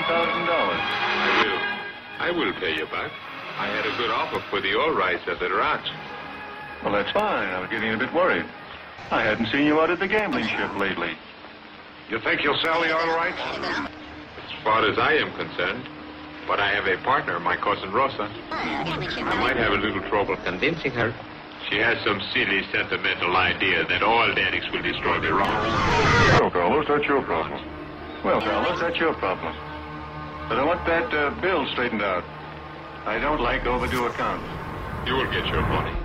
I will pay you back. I had a good offer for the oil rights at the ranch. Well, that's fine. I was getting a bit worried. I hadn't seen you out at the gambling ship lately. You think you'll sell the oil rights? As far as I am concerned. But I have a partner, my cousin Rosa. I might have a little trouble convincing her. She has some silly sentimental idea that oil addicts will destroy the ranch. Well, fellas, that's your problem. But I want that bill straightened out. I don't like overdue accounts. You will get your money.